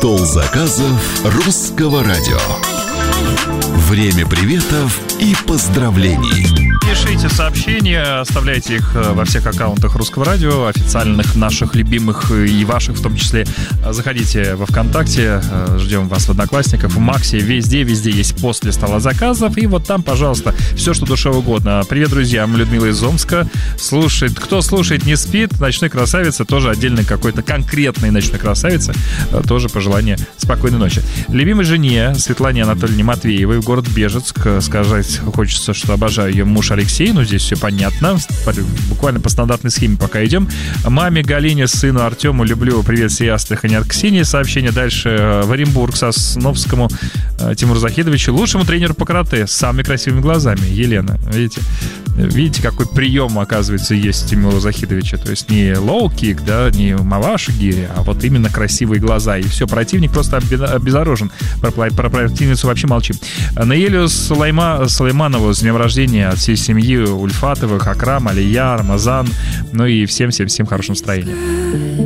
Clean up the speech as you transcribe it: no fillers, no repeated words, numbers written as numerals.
Стол заказов русского радио. Время приветов и поздравлений. Пишите сообщения, оставляйте их во всех аккаунтах Русского радио, официальных, наших любимых и ваших в том числе. Заходите во ВКонтакте, ждем вас в Одноклассниках, в Максе, везде есть пост для стола заказов. И вот там, пожалуйста, все, что душе угодно. Привет, друзья, Людмила из Омска. Кто слушает, не спит. Ночной красавице, тоже отдельно какой-то конкретной ночной красавице, тоже пожелание спокойной ночи. Любимой жене Светлане Анатольевне Матвеевой в город Бежецк сказать хочется, что обожаю ее муж Алексей, ну здесь все понятно, буквально по стандартной схеме пока идем. Маме Галине, сыну Артему, люблю, привет всей Астрахани от Ксении. Сообщение дальше в Оренбург Сосновскому Тимуру Захидовичу, лучшему тренеру по карате с самыми красивыми глазами. Елена, видите, какой прием, оказывается, есть у Тимура Захидовича. То есть не лоу-кик, да, не маваши гири, а вот именно красивые глаза. И все, противник просто обезоружен. Про противницу вообще молчим. Наилю Сулейманову с днем рождения от всей семьи Ульфатовых, Акрам, Алия, Рамазан. Ну и всем хорошего настроения.